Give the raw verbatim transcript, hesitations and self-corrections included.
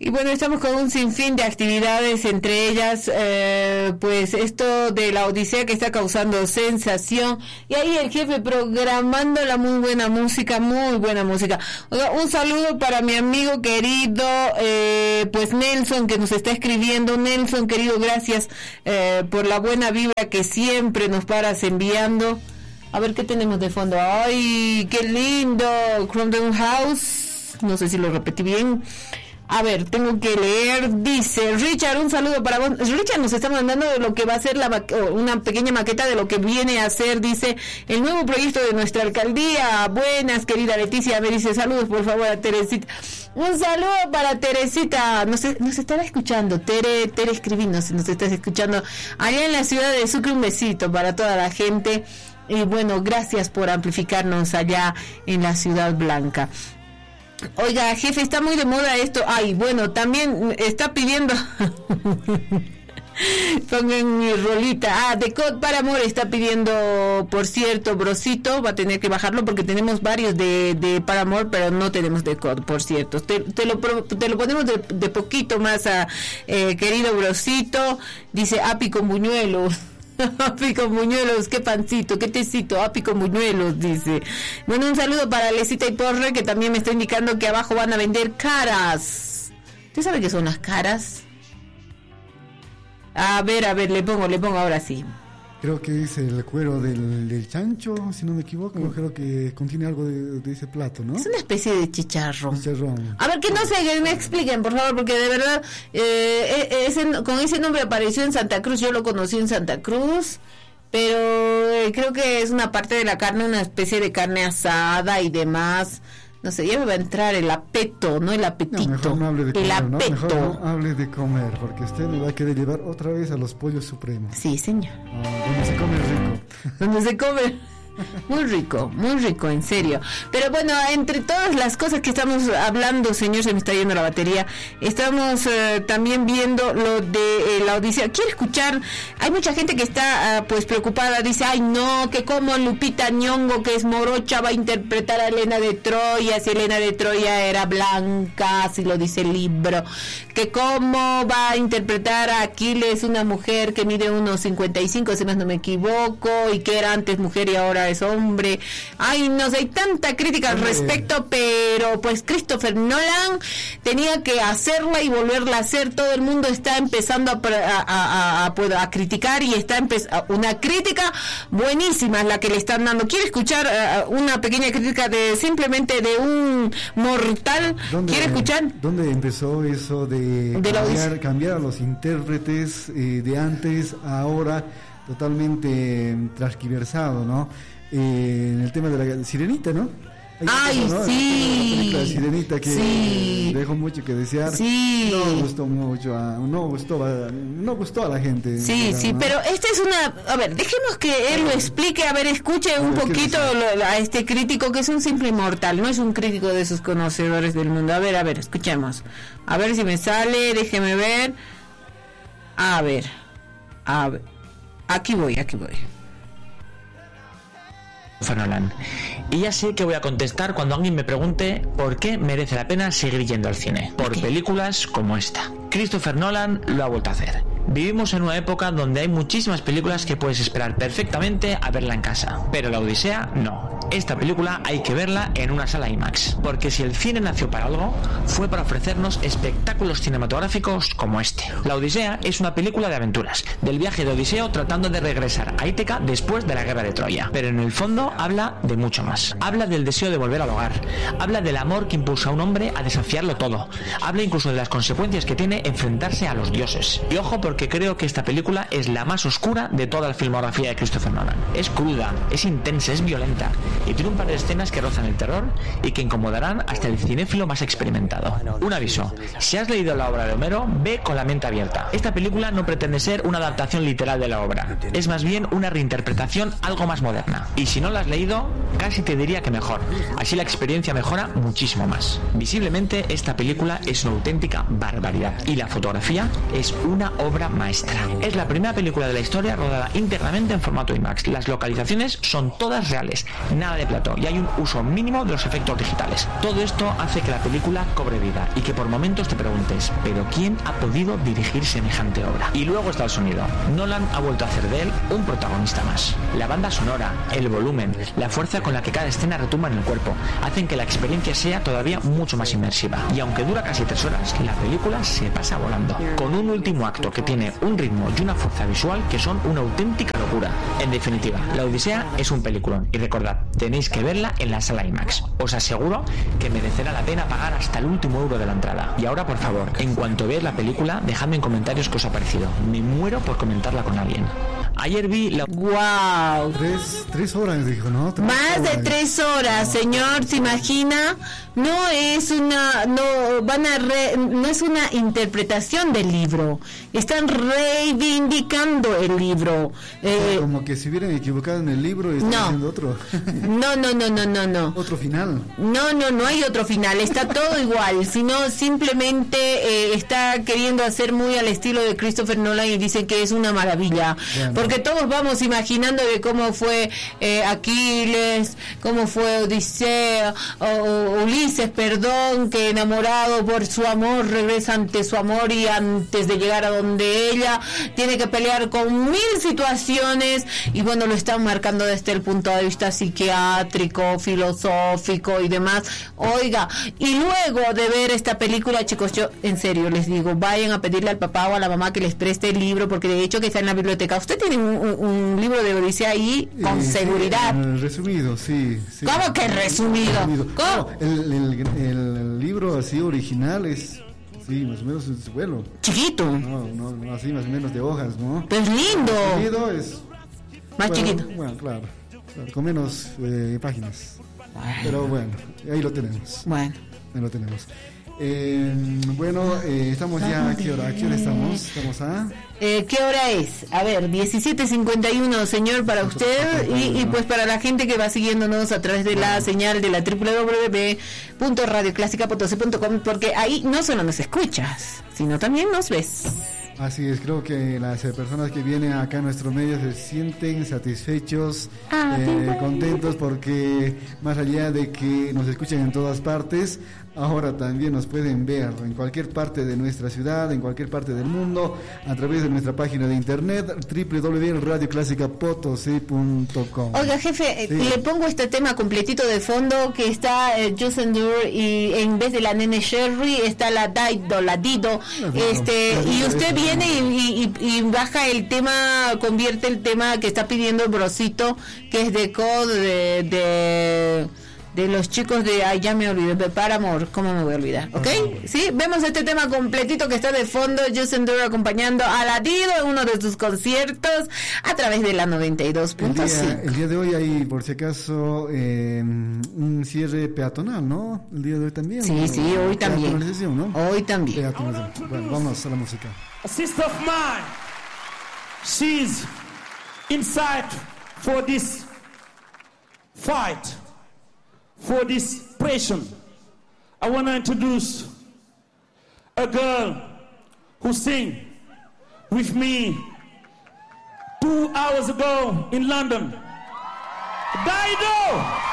Y bueno, estamos con un sinfín de actividades, entre ellas, eh, pues esto de la Odisea que está causando sensación. Y ahí el jefe programando la muy buena música, muy buena música. Oiga, un saludo para mi amigo querido, eh, pues Nelson, que nos está escribiendo. Nelson, querido, gracias eh, por la buena vibra que siempre nos paras enviando. A ver qué tenemos de fondo. ¡Ay, qué lindo! Cromden House. No sé si lo repetí bien. A ver, tengo que leer. Dice Richard, un saludo para vos. Richard nos está mandando de lo que va a ser la ma- una pequeña maqueta de lo que viene a ser, dice, el nuevo proyecto de nuestra alcaldía. Buenas, querida Leticia. Me dice, saludos por favor a Teresita. Un saludo para Teresita. Nos, nos estará escuchando. Tere, Tere escribiendo si nos estás escuchando. Allá en la ciudad de Sucre, un besito para toda la gente. Y bueno, gracias por amplificarnos allá en la Ciudad Blanca. Oiga, jefe, está muy de moda esto. Ay, bueno, también está pidiendo pongan mi rolita. Ah, de Code Paramore está pidiendo, por cierto, Brosito, va a tener que bajarlo porque tenemos varios de, de Paramore, pero no tenemos de Code, por cierto. Te, te, lo, te lo ponemos de, de poquito más a eh, querido Brosito. Dice Api con buñuelos. Api con buñuelos, qué pancito, qué tecito, api con buñuelos, dice. Bueno, un saludo para Lesita y Porre, que también me está indicando que abajo van a vender caras. ¿Usted sabe qué son las caras? A ver, a ver, le pongo, le pongo ahora sí. Creo que es el cuero del, del chancho, si no me equivoco. Mm. Creo que contiene algo de, de ese plato, ¿no? Es una especie de chicharrón. Chicharrón. A ver, que no sé, que me expliquen, por favor, porque de verdad, eh, ese, con ese nombre apareció en Santa Cruz, yo lo conocí en Santa Cruz, pero eh, creo que es una parte de la carne, una especie de carne asada y demás. No sé, ya me va a entrar el apeto, ¿no? El apetito. No, mejor no hable de comer, el apeto. ¿no? Mejor no hable de comer, porque usted me va a querer llevar otra vez a los pollos supremos. Sí, señor. Oh, donde se come rico. Donde se come muy rico, muy rico, en serio. Pero bueno, entre todas las cosas que estamos hablando, señor, se me está yendo la batería, estamos eh, también viendo lo de eh, la Odisea. Quiero escuchar, hay mucha gente que está uh, pues preocupada, dice, ay no, que como Lupita Nyong'o, que es morocha, va a interpretar a Helena de Troya, si Helena de Troya era blanca, si lo dice el libro, que cómo va a interpretar a Aquiles, una mujer que mide unos cincuenta y cinco, si más no me equivoco, y que era antes mujer y ahora es hombre. Ay, no sé, hay tanta crítica al respecto, pero pues Christopher Nolan tenía que hacerla y volverla a hacer. Todo el mundo está empezando a, a, a, a, a criticar y está empezando una crítica buenísima la que le están dando. ¿Quiere escuchar uh, una pequeña crítica de simplemente de un mortal? ¿Quiere escuchar? ¿Dónde empezó eso de, de cambiar, cambiar a los intérpretes eh, de antes a ahora? Totalmente eh, transquiversado, ¿no? Eh, en el tema de la Sirenita, ¿no? Ay, caso, ¿no? sí. La película de Sirenita que sí. eh, dejó mucho que desear. Sí. No gustó mucho, a, no gustó, a, no gustó a la gente. Sí, verdad, sí, ¿no? Pero esta es una, a ver, dejemos que él lo explique, a ver, escuche un poquito lo, a este crítico que es un simple mortal, no es un crítico de esos conocedores del mundo. A ver, a ver, escuchemos. A ver si me sale, déjeme ver. A ver. A ver. Aquí voy, aquí voy. Nolan. Y ya sé que voy a contestar cuando alguien me pregunte por qué merece la pena seguir yendo al cine. Por películas como esta. Christopher Nolan lo ha vuelto a hacer. Vivimos en una época donde hay muchísimas películas que puedes esperar perfectamente a verla en casa, pero la Odisea no. Esta película hay que verla en una sala IMAX, porque si el cine nació para algo, fue para ofrecernos espectáculos cinematográficos como este. La Odisea es una película de aventuras, del viaje de Odiseo tratando de regresar a Ítaca después de la guerra de Troya, pero en el fondo habla de mucho más. Habla del deseo de volver al hogar, habla del amor que impulsa a un hombre a desafiarlo todo, habla incluso de las consecuencias que tiene enfrentarse a los dioses. Y ojo, porque creo que esta película es la más oscura de toda la filmografía de Christopher Nolan. Es cruda, es intensa, es violenta y tiene un par de escenas que rozan el terror y que incomodarán hasta el cinéfilo más experimentado. Un aviso: si has leído la obra de Homero, ve con la mente abierta. Esta película no pretende ser una adaptación literal de la obra, es más bien una reinterpretación algo más moderna. Y si no la has leído, casi te diría que mejor, así la experiencia mejora muchísimo más. Visiblemente esta película es una auténtica barbaridad y la fotografía es una obra maestra. Es la primera película de la historia rodada íntegramente en formato IMAX. Las localizaciones son todas reales, nada nada de plató y hay un uso mínimo de los efectos digitales. Todo esto hace que la película cobre vida y que por momentos te preguntes, ¿pero quién ha podido dirigir semejante obra? Y luego está el sonido. Nolan ha vuelto a hacer de él un protagonista más. La banda sonora, el volumen, la fuerza con la que cada escena retumba en el cuerpo, hacen que la experiencia sea todavía mucho más inmersiva. Y aunque dura casi tres horas, la película se pasa volando, con un último acto que tiene un ritmo y una fuerza visual que son una auténtica locura. En definitiva, La Odisea es un peliculón y recordad, tenéis que verla en la sala IMAX. Os aseguro que merecerá la pena pagar hasta el último euro de la entrada. Y ahora, por favor, en cuanto veáis la película, dejadme en comentarios qué os ha parecido. Me muero por comentarla con alguien. Ayer vi la... ¡Wow! Tres, tres horas, dijo, ¿no? Tres Más horas. de tres horas, señor, ¿se imagina? No es una... no van a re, no es una interpretación del libro. Están reivindicando el libro. Eh, Como que se hubieran equivocado en el libro y están no. haciendo otro. No, no, no, no, no, no. Otro final. No, no, no hay otro final, está todo igual, sino simplemente eh, está queriendo hacer muy al estilo de Christopher Nolan y dicen que es una maravilla, bueno. Porque todos vamos imaginando de cómo fue eh, Aquiles, cómo fue Odisea, o, o Ulises, perdón, que enamorado por su amor regresa ante su amor y antes de llegar a donde ella tiene que pelear con mil situaciones y bueno, lo están marcando desde el punto de vista psiquiátrico, filosófico y demás. Oiga, y luego de ver esta película, chicos, yo en serio les digo, vayan a pedirle al papá o a la mamá que les preste el libro, porque de hecho que está en la biblioteca. Usted tiene un, un, un libro de Odisea ahí con eh, seguridad. Sí, resumido, sí, sí. ¿Cómo que resumido? resumido. ¿Cómo? No, el, el, el libro así original es, sí, más o menos es vuelo. Chiquito. No, no, no, así más o menos de hojas, ¿no? Pero es lindo. El resumido es más bueno, chiquito. Bueno, claro, claro, con menos eh, páginas. Bueno. Pero bueno, ahí lo tenemos. Bueno. Ahí lo tenemos. Eh, bueno, eh, estamos ya, ¿a qué hora? ¿A qué hora estamos? ¿Estamos a...? Eh, ¿Qué hora es? A ver, diecisiete cincuenta y uno, señor, para usted y, y pues para la gente que va siguiéndonos a través de la señal de la doble u doble u doble u punto radio clásica punto c punto com, porque ahí no solo nos escuchas, sino también nos ves. Así es, creo que las personas que vienen acá a nuestro medio se sienten satisfechos, ah, eh, contentos, porque más allá de que nos escuchen en todas partes, ahora también nos pueden ver en cualquier parte de nuestra ciudad, en cualquier parte del mundo, a través de nuestra página de internet doble u doble u doble u punto radio clásica potosí punto com. Oiga, jefe, sí. Le pongo este tema completito de fondo que está eh, Justin Dur, y en vez de la Nene Sherry está la Daido, la Dido, no, este, no, no, y usted viene y, y, y baja el tema, convierte el tema que está pidiendo el Brosito, que es de Code, de... de de los chicos de, ay, ya me olvidé, de Paramore, ¿cómo me voy a olvidar? ¿Ok? Sí, vemos este tema completito que está de fondo, Justin Dur acompañando a Latido en uno de sus conciertos a través de la noventa y dos punto cinco. El, el día de hoy hay, por si acaso, eh, un cierre peatonal, ¿no? El día de hoy también. Sí, ¿no? Sí, hoy también. ¿No? Hoy también. Bueno, vamos a la música. A sister of mine, she's inside for this fight. For this passion, I want to introduce a girl who sang with me two hours ago in London. Daido!